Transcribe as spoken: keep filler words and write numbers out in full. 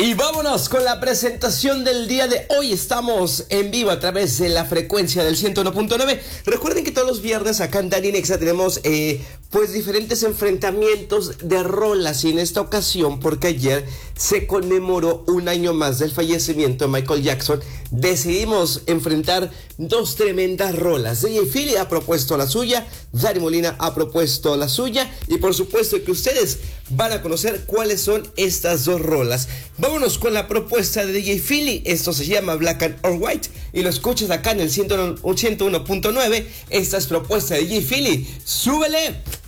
Y vámonos con la presentación del día de hoy. Estamos en vivo a través de la frecuencia del ciento uno punto nueve. Recuerden que todos los viernes acá en Dani Nexa tenemos eh, pues diferentes enfrentamientos de rolas. Y en esta ocasión, porque ayer se conmemoró un año más del fallecimiento de Michael Jackson, decidimos enfrentar dos tremendas rolas. D J Philly ha propuesto la suya, Dani Molina ha propuesto la suya, y por supuesto que ustedes van a conocer cuáles son estas dos rolas. Vámonos con la propuesta de D J Philly. Esto se llama Black and or White y lo escuchas acá en el ciento uno punto nueve. Esta es propuesta de D J Philly. ¡Súbele!